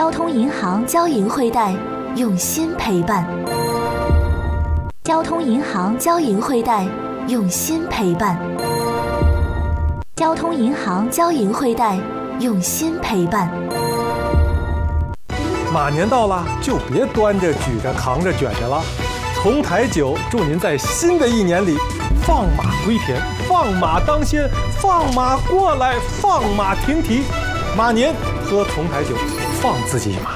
交通银行交银惠贷，用心陪伴。交通银行交银惠贷，用心陪伴。交通银行交银惠贷，用心陪伴。 马年到了，就别端着、举着、扛着、卷着了。从台酒祝您在新的一年里放马归田，放马当先，放马过来，放马停蹄。马年喝从台酒，放自己一马。